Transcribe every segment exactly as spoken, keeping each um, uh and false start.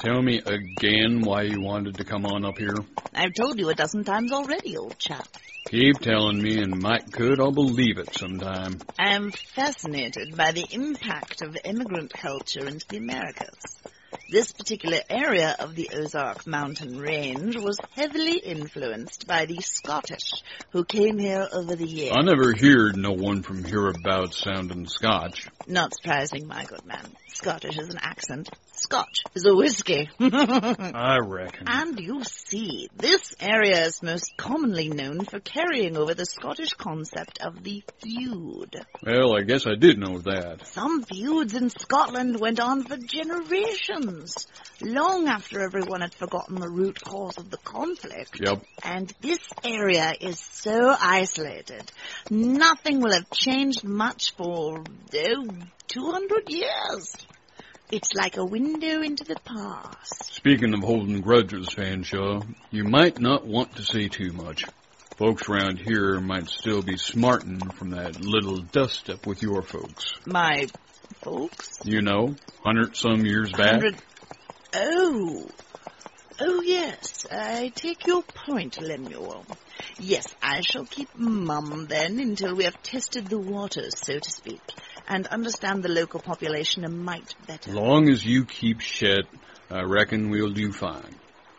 Tell me again why you wanted to come on up here. I've told you a dozen times already, old chap. Keep telling me, and might could I'll believe it sometime. I'm fascinated by the impact of immigrant culture into the Americas. This particular area of the Ozark mountain range was heavily influenced by the Scottish who came here over the years. I never heard no one from hereabouts sounding Scotch. Not surprising, my good man. Scottish is an accent. Scotch is a whiskey. I reckon. And you see, this area is most commonly known for carrying over the Scottish concept of the feud. Well, I guess I did know that. Some feuds in Scotland went on for generations, long after everyone had forgotten the root cause of the conflict. Yep. And this area is so isolated. Nothing will have changed much for, oh, two hundred years. It's like a window into the past. Speaking of holding grudges, Fanshawe, you might not want to say too much. Folks around here might still be smarting from that little dust-up with your folks. My folks? You know, hundred some years back. Hundred... Oh. Oh, yes. I take your point, Lemuel. Yes, I shall keep mum, then, until we have tested the waters, so to speak, and understand the local population a mite better. As long as you keep shut, I reckon we'll do fine.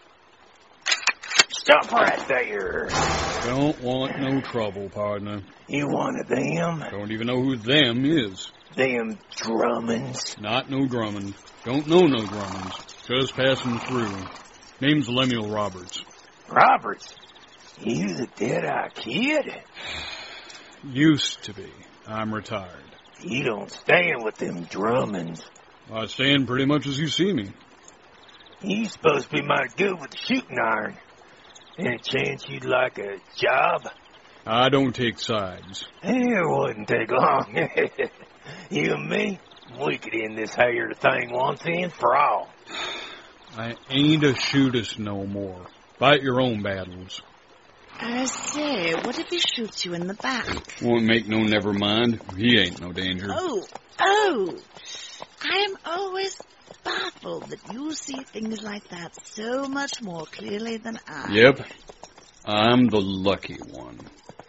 Stop right there. Don't want no trouble, partner. You one of them? Don't even know who them is. Them Drummonds? Not no Drummond. Don't know no Drummonds. Just passing through. Name's Lemuel Roberts. Roberts? You the dead-eye kid? Used to be. I'm retired. You don't stand with them Drummonds. I stand pretty much as you see me. You supposed to be mighty good with the shooting iron. Any chance you'd like a job? I don't take sides. It wouldn't take long. You and me, we could end this here thing once and for all. I ain't a shootist no more. Fight your own battles. I say, what if he shoots you in the back? Won't make no never mind. He ain't no danger. Oh, oh! I am always baffled that you see things like that so much more clearly than I. Yep. I'm the lucky one.